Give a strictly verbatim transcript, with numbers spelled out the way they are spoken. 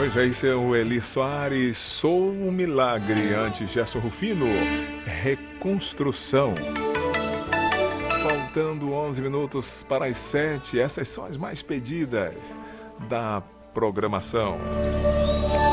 Pois é, esse é o Eli Soares, Sou um Milagre. Antes, Gerson Rufino, Reconstrução. Faltando onze minutos para as sete, essas são as mais pedidas da programação.